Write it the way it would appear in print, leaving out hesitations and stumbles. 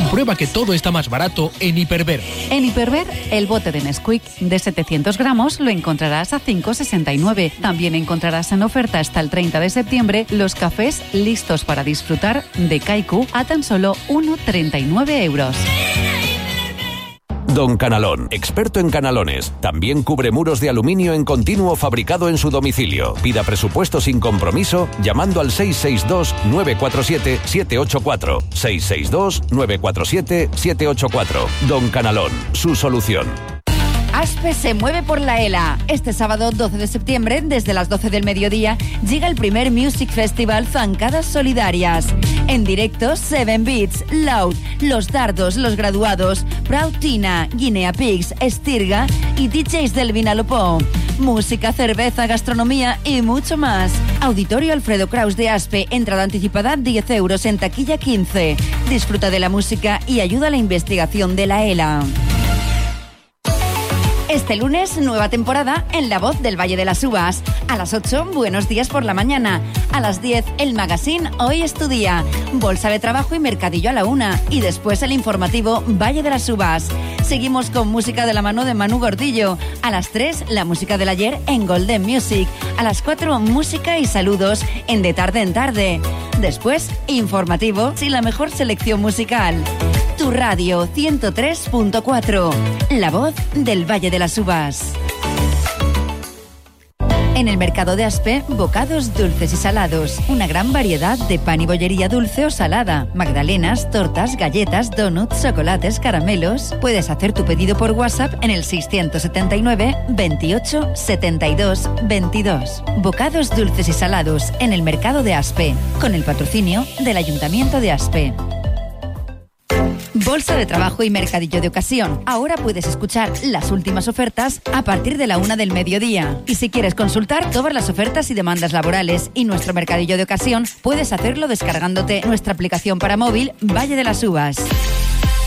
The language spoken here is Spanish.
Comprueba que todo está más barato en Hiperver. En Hiperver, el bote de Nesquik de 700 gramos lo encontrarás a 5,69. También encontrarás en oferta hasta el 30 de septiembre los cafés listos para disfrutar de Kaiku a tan solo 1,39 euros. Don Canalón, experto en canalones. También cubre muros de aluminio en continuo fabricado en su domicilio. Pida presupuesto sin compromiso llamando al 662-947-784. 662-947-784. Don Canalón, su solución. Aspe se mueve por la ELA. Este sábado 12 de septiembre, desde las 12 del mediodía, llega el primer Music Festival Zancadas Solidarias. En directo, Seven Beats, Loud, Los Dardos, Los Graduados, Proud Tina, Guinea Pigs, Estirga y DJs del Vinalopó. Música, cerveza, gastronomía y mucho más. Auditorio Alfredo Kraus de Aspe. Entrada anticipada 10 euros, en taquilla 15. Disfruta de la música y ayuda a la investigación de la ELA. Este lunes, nueva temporada en La Voz del Valle de las Uvas. A las 8, Buenos Días por la mañana. A las 10, el magazine Hoy es tu día. Bolsa de trabajo y mercadillo a la 1. Y después el informativo Valle de las Uvas. Seguimos con música de la mano de Manu Gordillo. A las 3, la música del ayer en Golden Music. A las 4, música y saludos en De Tarde en Tarde. Después, informativo y la mejor selección musical. Tu radio 103.4. La Voz del Valle de las Uvas. En el mercado de Aspe, bocados dulces y salados. Una gran variedad de pan y bollería dulce o salada. Magdalenas, tortas, galletas, donuts, chocolates, caramelos. Puedes hacer tu pedido por WhatsApp en el 679 28 72 22. Bocados dulces y salados en el mercado de Aspe. Con el patrocinio del Ayuntamiento de Aspe. Bolsa de trabajo y mercadillo de ocasión. Ahora puedes escuchar las últimas ofertas a partir de la 1 del mediodía. Y si quieres consultar todas las ofertas y demandas laborales y nuestro mercadillo de ocasión, puedes hacerlo descargándote nuestra aplicación para móvil Valle de las Uvas.